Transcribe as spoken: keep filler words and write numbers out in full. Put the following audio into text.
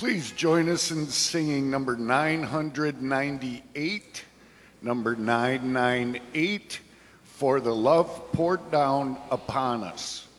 Please join us in singing number nine hundred ninety-eight, number nine ninety-eight, For the Love Poured Down Upon Us.